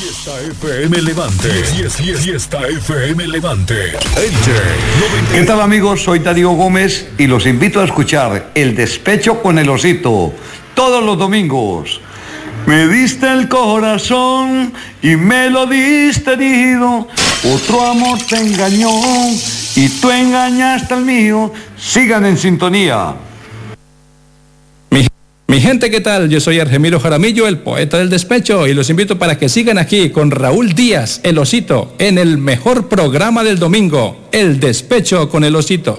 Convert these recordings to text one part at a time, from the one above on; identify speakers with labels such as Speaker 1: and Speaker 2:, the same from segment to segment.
Speaker 1: Fiesta FM Levante. Fiesta FM Levante.
Speaker 2: ¿Qué tal, amigos? Soy Darío Gómez y los invito a escuchar El Despecho con el Osito todos los domingos. Me diste el corazón y me lo diste herido. Otro amor te engañó y tú engañaste al mío. Sigan en sintonía.
Speaker 3: Mi gente, ¿qué tal? Yo soy Argemiro Jaramillo, el poeta del despecho, y los invito para que sigan aquí con Raúl Díaz, el Osito, en el mejor programa del domingo, El Despecho con el Osito.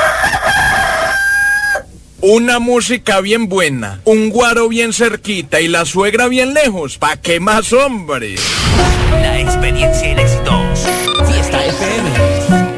Speaker 4: Una música bien buena, un guaro bien cerquita y la suegra bien lejos. ¿Pa' qué más, hombre?
Speaker 5: La experiencia y el éxito. Fiesta FM.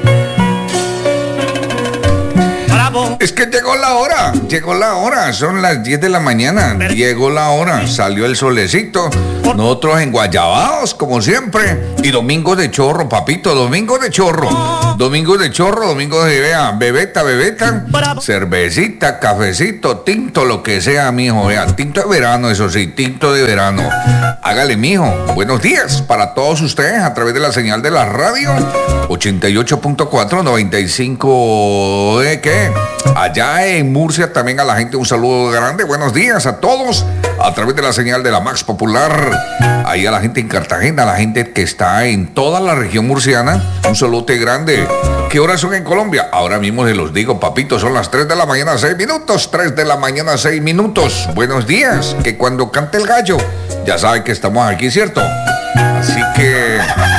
Speaker 6: Es que llegó la hora, son las 10 de la mañana, llegó la hora, salió el solecito, nosotros en Guayabados, como siempre, y domingo de chorro, papito, domingo de chorro, domingo de bebeta, cervecita, cafecito, tinto, lo que sea, mijo, vea, tinto de verano, eso sí, tinto de verano, hágale, mijo, buenos días para todos ustedes a través de la señal de la radio, 88.4, 95, ¿qué? Allá en Murcia también a la gente un saludo grande, buenos días a todos a través de la señal de la Max Popular, ahí a la gente en Cartagena, a la gente que está en toda la región murciana, un saludote grande. ¿Qué horas son en Colombia? Ahora mismo se los digo, papito, son las 3 de la mañana 6 minutos, 3 de la mañana 6 minutos, buenos días, que cuando cante el gallo, ya saben que estamos aquí, ¿cierto? Así que...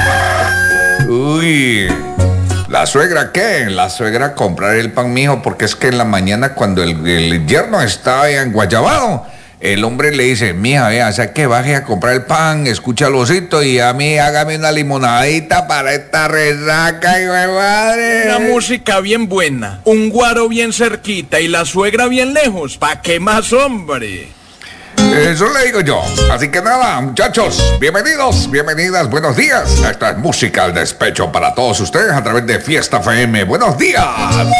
Speaker 6: Uy... ¿La suegra qué? La suegra comprar el pan, mijo, porque es que en la mañana cuando el yerno está en Guayabado, el hombre le dice, mija, vea, o sea que baje a comprar el pan, escucha al Osito y a mí hágame una limonadita para esta resaca, hijo de madre.
Speaker 4: Una música bien buena, un guaro bien cerquita y la suegra bien lejos. ¿Pa' qué más, hombre?
Speaker 6: Eso le digo yo. Así que nada, muchachos, bienvenidos, bienvenidas, buenos días. Esta es música al despecho para todos ustedes a través de Fiesta FM. Buenos días.